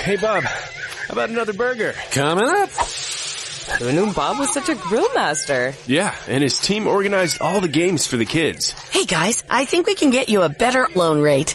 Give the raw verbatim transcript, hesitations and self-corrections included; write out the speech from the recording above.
Hey, Bob, how about another burger? Coming up. Who knew Bob was such a grill master? Yeah, and his team organized all the games for the kids. Hey guys, I think we can get you a better loan rate.